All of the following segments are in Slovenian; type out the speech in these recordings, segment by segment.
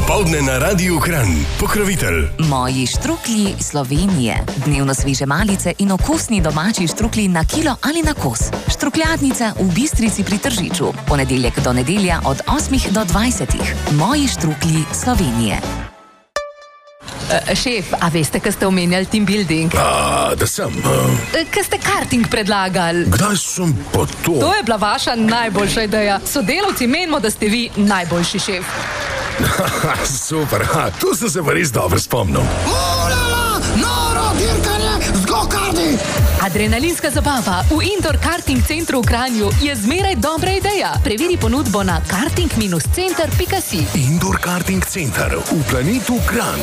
Popoldne na Radiu Kranj. Pokrovitelj Moji štruklji Slovenije. Dnevno sveže malice in okusni domači štruklji na kilo ali na kos. Štrukljadnica v Bistrici pri Tržiču. Ponedeljek do nedelja od 8 do 20. Moji štruklji Slovenije. Šef, a veste, kaj ste omenjali team building? Da sem. Kaj ste karting predlagali? Kdaj sem pa to? To je bila vaša najboljša ideja. Sodelavci menimo, da ste vi najboljši šef. Super, tu sem se pa res dobro spomnil. Noro dirkanje z go-karti! Adrenalinska zabava v Indoor Karting Centru v Kranju je zmeraj dobra ideja. Preveri ponudbo na karting-center.si. Indoor Karting Center v Planitu Kranj.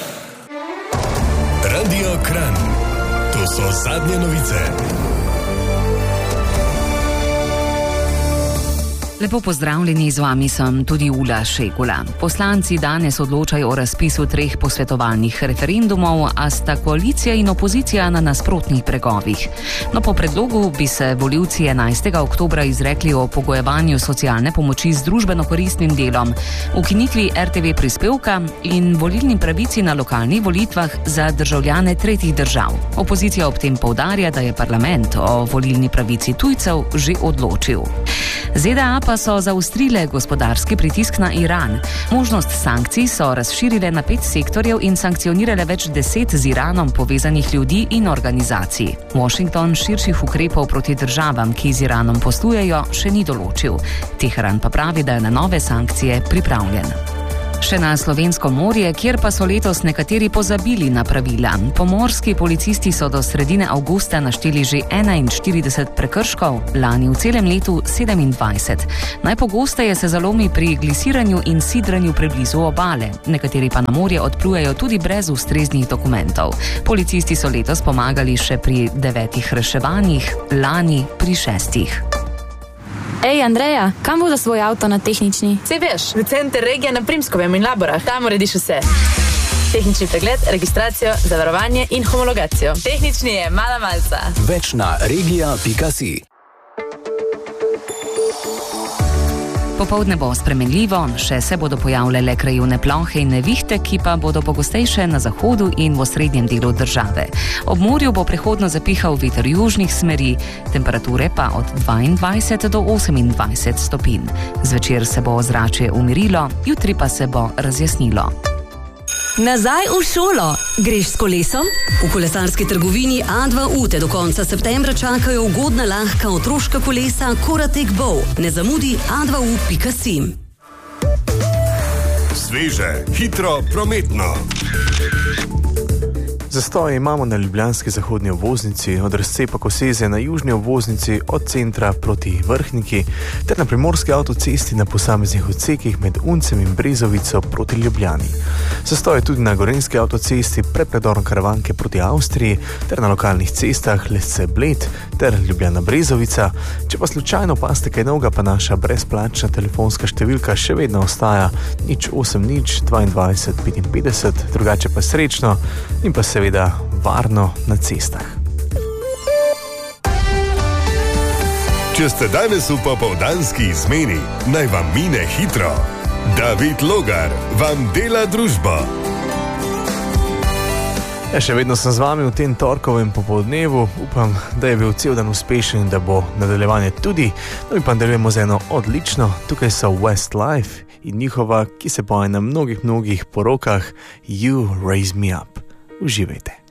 Radio Kranj. To so zadnje novice. Lepo pozdravljeni, z vami sem tudi Ula Šegula. Poslanci danes odločajo o razpisu 3 posvetovalnih referendumov, a sta koalicija in opozicija na nasprotnih bregovih. No, po predlogu bi se volivci 11. oktobra izrekli o pogojevanju socialne pomoči z družbeno koristnim delom, ukinitvi RTV prispevka in volilni pravici na lokalnih volitvah za državljane tretjih držav. Opozicija ob tem poudarja, da je parlament o volilni pravici tujcev že odločil. ZDA pa so zaostrile gospodarski pritisk na Iran. Možnost sankcij so razširile na 5 sektorjev in sankcionirale več 10 z Iranom povezanih ljudi in organizacij. Washington širših ukrepov proti državam, ki z Iranom poslujejo, še ni določil. Teheran pa pravi, da je na nove sankcije pripravljen. Še na slovensko morje, kjer pa so letos nekateri pozabili na pravila. Pomorski policisti so do sredine avgusta našteli že 41 prekrškov, lani v celem letu 27. Najpogosteje se zalomi pri glisiranju in sidranju preblizu obale. Nekateri pa na morje odplujejo tudi brez ustreznih dokumentov. Policisti so letos pomagali še pri 9 reševanjih, lani pri 6. Ej, Andreja, kam voda svoj avto na tehnični? Sej veš, v center regija na Primskovem in Laborah. Tam urediš vse. Tehnični pregled, registracijo, zavarovanje in homologacijo. Tehnični je mala malca. Več na regija.si. Popoldne bo spremenljivo, še se bodo pojavljale krajevne plohe in nevihte, ki pa bodo pogostejše na zahodu in v osrednjem delu države. Ob morju bo prehodno zapihal veter južnih smeri, temperature pa od 22 do 28 stopinj. Zvečer se bo ozračje umirilo, jutri pa se bo razjasnilo. Nazaj v šolo. Greš s kolesom? V kolesarski trgovini A2U te do konca septembra čakajo ugodna lahka otroška kolesa Koratek Bow. Ne zamudi a2u.si. Sveže, hitro, prometno. Zastoje imamo na ljubljanski zahodni obvoznici, od razcepa Koseze na južni obvoznici od centra proti Vrhniki ter na primorski avtocesti na posameznih odsekih med Uncem in Brezovico proti Ljubljani. Zastoje tudi na gorenjski avtocesti pred predorom Karavanke proti Avstriji ter na lokalnih cestah Lesce-Bled ter Ljubljana-Brezovica. Če pa slučajno opaste kaj novega, pa naša brezplačna telefonska številka še vedno ostaja 080 22 55, drugače pa srečno in pa seveda varno na cestah. Če ste danes v popoldanski izmeni, naj vam mine hitro. David Logar vam dela družbo. Še vedno sem z vami v tem torkovem popoldnevu. Upam, da je bil cel dan uspešen in da bo nadaljevanje tudi. No in pa nadaljujemo z eno odlično. Tukaj so Westlife in njihova, ki se poje na mnogih porokah, You Raise Me Up. Uživajte.